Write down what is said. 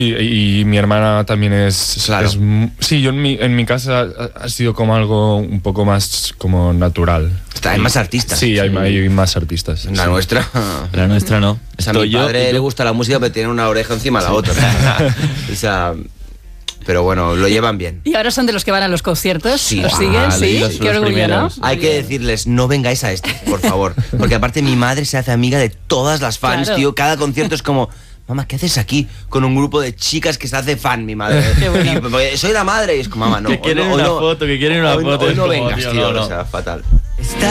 Y mi hermana también es... Claro. Sí, yo en mi casa ha sido como algo un poco más como natural. Hay más artistas. Sí, hay más artistas. La nuestra... La nuestra no. O sea, a mi padre le gusta la música, pero tiene una oreja encima de la otra. O sea... Pero bueno, lo llevan bien. Y ahora son de los que van a los conciertos. Sí. ¿Os siguen? Sí. los Qué orgullo, ¿no? primeros. Hay que decirles, no vengáis a este, por favor. Porque aparte mi madre se hace amiga de todas las fans, Claro. tío. Cada concierto es como... Mamá, ¿qué haces aquí con un grupo de chicas que se hace fan, mi madre? Qué bueno. Porque soy la madre y es como, mamá, no. Que quieren una foto, que quieren una foto. Hoy Es no como, vengas, tío, tío. no. O sea, fatal. Está